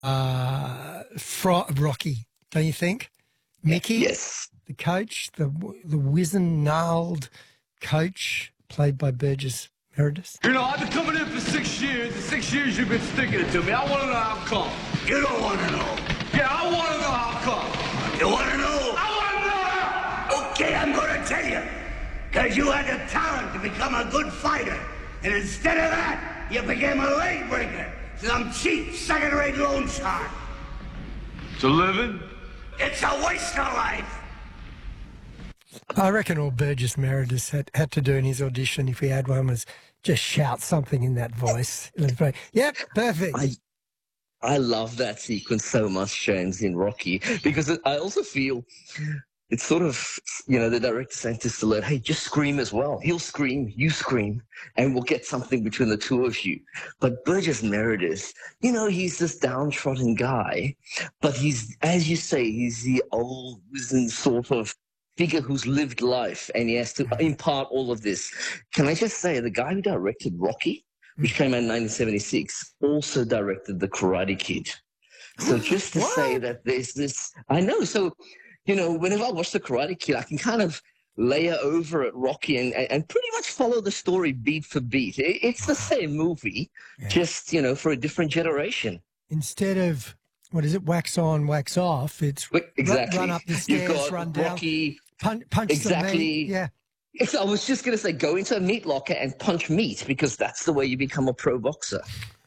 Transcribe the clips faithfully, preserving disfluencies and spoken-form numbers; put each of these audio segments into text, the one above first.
uh, Fro- Rocky, don't you think? Mickey, Yes. the coach, the the wizened, gnarled coach, played by Burgess Meredith. You know, I've been coming in for six years. The six years you've been sticking it to me. I want to know how come. You don't want to know. Yeah, I want to know how come. You want to know? I want to know how. Okay, I'm going to tell you. Because you had the talent to become a good fighter. And instead of that, you became a leg breaker. Some cheap, second-rate loan shark. It's a living? It's a waste of life. I reckon all Burgess Meredith had, had to do in his audition, if he had one, was just shout something in that voice. It was very, yep, perfect. I I love that sequence so much, James, in Rocky, because it, I also feel it's sort of, you know, the director saying to Stallone, hey, just scream as well. He'll scream, you scream, and we'll get something between the two of you. But Burgess Meredith, you know, he's this downtrodden guy, but he's, as you say, he's the old, wizened sort of figure who's lived life, and he has to impart all of this. Can I just say, the guy who directed Rocky, which came out in nineteen seventy-six, also directed The Karate Kid. So just to What? say that there's this, I know, so, you know, whenever I watch The Karate Kid, I can kind of layer over at Rocky and, and pretty much follow the story beat for beat. It, it's the same movie, Yeah. just, you know, for a different generation. Instead of, what is it, wax on, wax off, it's But exactly. run, run up the You've stairs, got run down, Rocky, punch, punch exactly. the meat. Yeah. It's- I was just going to say, go into a meat locker and punch meat, because that's the way you become a pro boxer.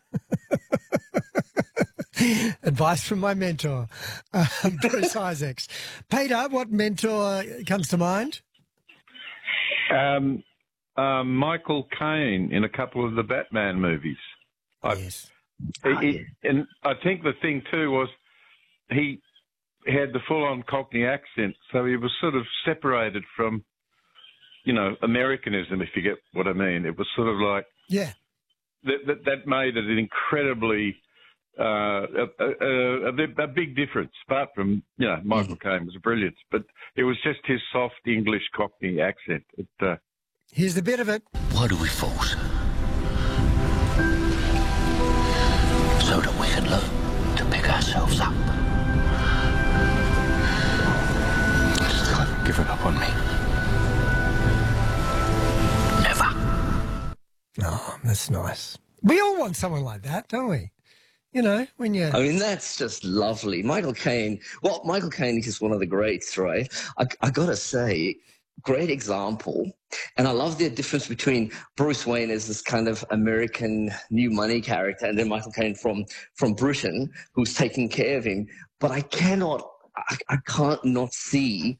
Advice from my mentor, um, Bruce Isaacs. Peter, what mentor comes to mind? Um, um, Michael Caine in a couple of the Batman movies. I, Yes. he- he- and I think the thing too was he had the full-on Cockney accent, so he was sort of separated from, you know, Americanism, if you get what I mean. It was sort of like Yeah. that. That, that made it an incredibly uh, a, a, a, a big difference. Apart from, you know, Michael Caine was brilliant, but it was just his soft English Cockney accent. It, uh, Here's the bit of it. Why do we fight? So that we can learn to pick ourselves up. Still haven't given up on me. Never. Oh, that's nice. We all want someone like that, don't we? You know, when you... I mean, that's just lovely. Michael Caine, well, Michael Caine is just one of the greats, right? I, I got to say, great example. And I love the difference between Bruce Wayne as this kind of American new money character and then Michael Caine from, from Britain, who's taking care of him. But I cannot, I, I can't not see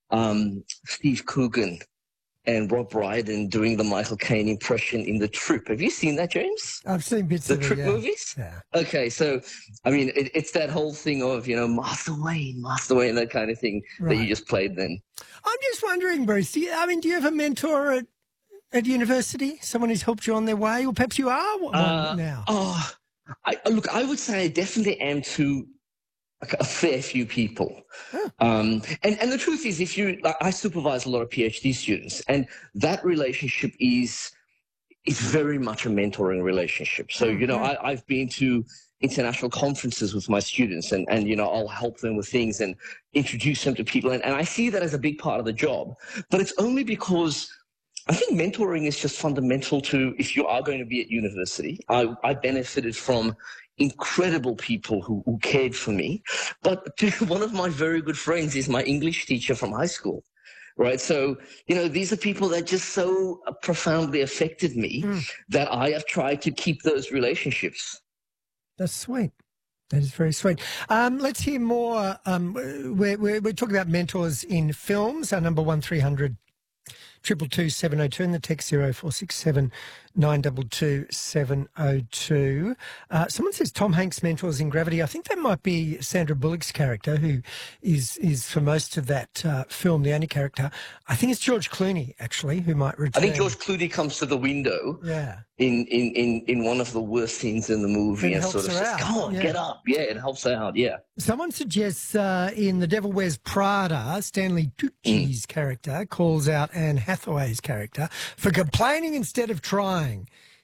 um, Steve Coogan and Rob Brydon doing the Michael Caine impression in The Trip. Have you seen that, James? I've seen bits The of Trip it, yeah. movies? Yeah. Okay, so, I mean, it, it's that whole thing of, you know, Master Wayne, Master Wayne, that kind of thing that Right. you just played then. I'm just wondering, Bruce, do you, I mean, do you have a mentor at, at university? Someone who's helped you on their way? Or perhaps you are one Uh, now? Oh, I, look, I would say I definitely am to a, a fair few people. Huh. Um, and, and the truth is, if you, like, I supervise a lot of PhD students, and that relationship is is very much a mentoring relationship. So, you know, I, I've been to international conferences with my students, and, and, you know, I'll help them with things and introduce them to people. And, and I see that as a big part of the job. But it's only because I think mentoring is just fundamental to, if you are going to be at university. I, I benefited from incredible people who, who cared for me. But one of my very good friends is my English teacher from high school. Right. So, you know, these are people that just so profoundly affected me Mm. that I have tried to keep those relationships. That's sweet. That is very sweet. Um, let's hear more. Um, we're, we're, we're talking about mentors in films. Our number one three hundred two two two seven oh two and the text zero four six seven nine two two seven oh two. Uh, someone says Tom Hanks mentors in Gravity. I think that might be Sandra Bullock's character, who is is for most of that uh, film the only character. I think it's George Clooney, actually, who might return. I think George Clooney comes to the window Yeah. in, in, in, in one of the worst scenes in the movie And and, helps sort of her says, out, come on, yeah. get up. Yeah, it helps her out. Yeah. Someone suggests uh, in The Devil Wears Prada, Stanley Tucci's character calls out Anne Hathaway's character for complaining instead of trying.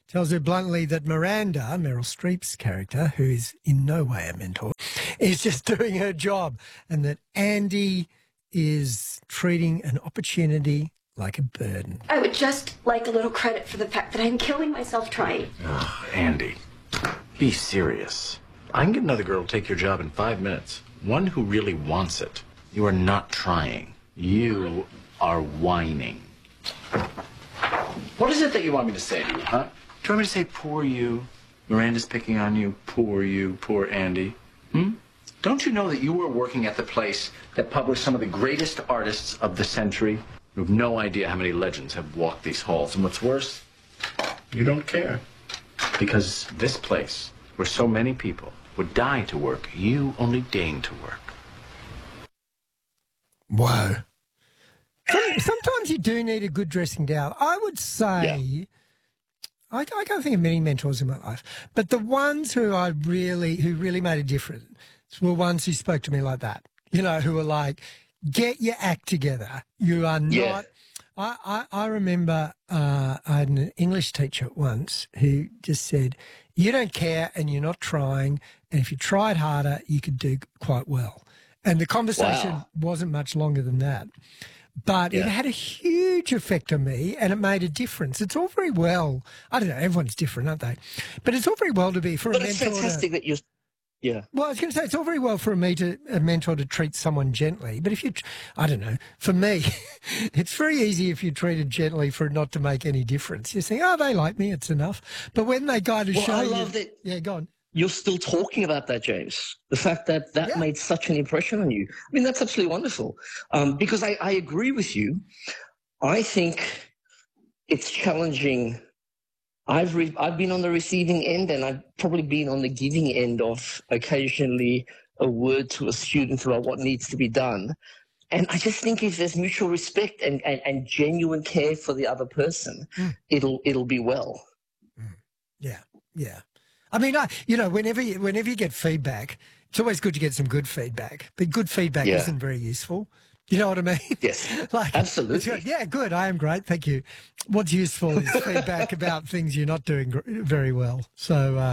tells her bluntly that Miranda, Meryl Streep's character, who is in no way a mentor, is just doing her job, and that Andy is treating an opportunity like a burden. I would just like a little credit for the fact that I'm killing myself trying. Ugh, Andy, be serious. I can get another girl to take your job in five minutes. One who really wants it. You are not trying. You are whining. What is it that you want me to say to you, huh? Do you want me to say, poor you? Miranda's picking on you. Poor you, poor Andy. Hmm? Don't you know that you were working at the place that published some of the greatest artists of the century? You have no idea how many legends have walked these halls. And what's worse, you don't care. Because this place, where so many people would die to work, you only deign to work. Whoa. Sometimes you do need a good dressing down. I would say, yeah. I, I can't think of many mentors in my life, but the ones who I really, who really made a difference were ones who spoke to me like that, you know, who were like, get your act together. You are not. Yeah. I, I, I remember uh, I had an English teacher once who just said, you don't care and you're not trying, and if you tried harder, you could do quite well. And the conversation wow. wasn't much longer than that. But yeah. it had a huge effect on me, and it made a difference. It's all very well. I don't know. Everyone's different, aren't they? But it's all very well to be for but a mentor. But it's fantastic to, that you're. Yeah. Well, I was going to say it's all very well for me to a mentor to treat someone gently, but if you, I don't know. For me, it's very easy if you're treated gently for it not to make any difference. You think, oh, they like me, it's enough. But when they go to well, show I you, love that. Yeah, go on. You're still talking about that, James. The fact that that yeah. made such an impression on you. I mean, that's absolutely wonderful. Um, because I, I agree with you. I think it's challenging. I've re- I've been on the receiving end, and I've probably been on the giving end of occasionally a word to a student about what needs to be done. And I just think if there's mutual respect and, and, and genuine care for the other person, mm. it'll it'll be well. Mm. Yeah, yeah. I mean, I, you know, whenever you, whenever you get feedback, it's always good to get some good feedback. But good feedback yeah. isn't very useful. You know what I mean? Yes, like, absolutely. Yeah, good. I am great. Thank you. What's useful is feedback about things you're not doing very well. So, uh,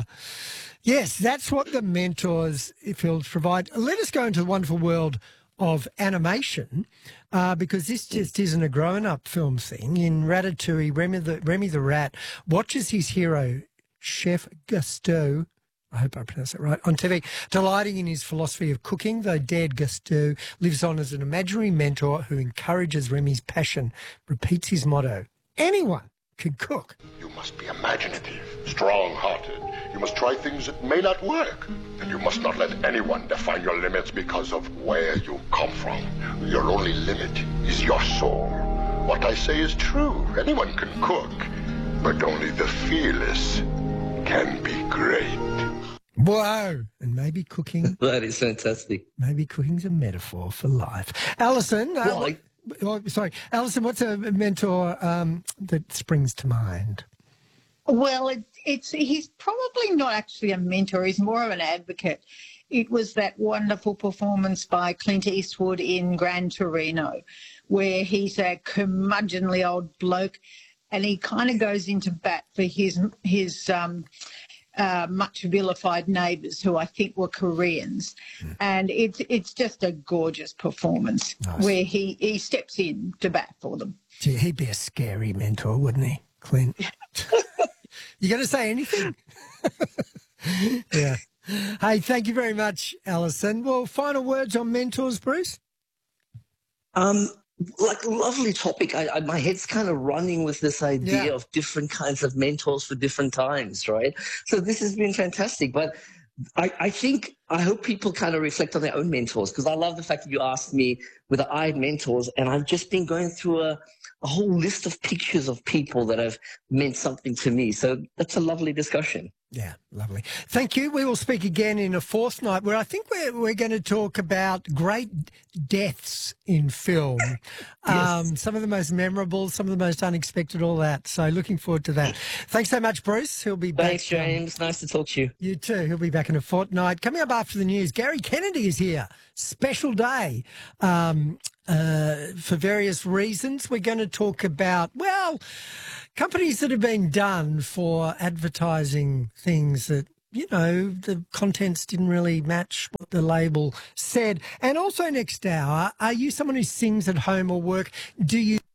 yes, that's what the mentors fields provide. Let us go into the wonderful world of animation, uh, because this just isn't a grown-up film thing. In Ratatouille, Remy the, Remy the Rat watches his hero, Chef Gusteau, I hope I pronounced that right, on T V, delighting in his philosophy of cooking, though Dad Gusteau lives on as an imaginary mentor who encourages Remy's passion, repeats his motto, anyone can cook. You must be imaginative, strong-hearted. You must try things that may not work. And you must not let anyone define your limits because of where you come from. Your only limit is your soul. What I say is true. Anyone can cook, but only the fearless can be great. Whoa! And maybe cooking... That is fantastic. Maybe cooking's a metaphor for life. Alison... Well, uh, oh, sorry. Alison, what's a mentor um, that springs to mind? Well, it, it's he's probably not actually a mentor. He's more of an advocate. It was that wonderful performance by Clint Eastwood in Gran Torino, where he's a curmudgeonly old bloke, and he kind of goes into bat for his his um, uh, much vilified neighbours, who I think were Koreans. Mm. And it's it's just a gorgeous performance nice. Where he, he steps in to bat for them. Gee, he'd be a scary mentor, wouldn't he, Clint? You going to say anything? Yeah. Hey, thank you very much, Alison. Well, final words on mentors, Bruce? Um, like, lovely topic. I, I, my head's kind of running with this idea yeah. of different kinds of mentors for different times, right? So this has been fantastic. But I, I think, I hope people kind of reflect on their own mentors, because I love the fact that you asked me whether I had mentors, and I've just been going through a, a whole list of pictures of people that have meant something to me. So that's a lovely discussion. Yeah, lovely. Thank you. We will speak again in a fourth night where I think we're, we're going to talk about great deaths in film. Yes. Um, some of the most memorable, some of the most unexpected, all that. So looking forward to that. Thanks so much, Bruce. He'll be back. Thanks, James. Um, nice to talk to you. You too. He'll be back in a fortnight. Coming up after the news, Gary Kennedy is here. Special day. Um, uh, for various reasons. We're going to talk about, well, companies that have been done for advertising things that, you know, the contents didn't really match what the label said. And also next hour, are you someone who sings at home or work? Do you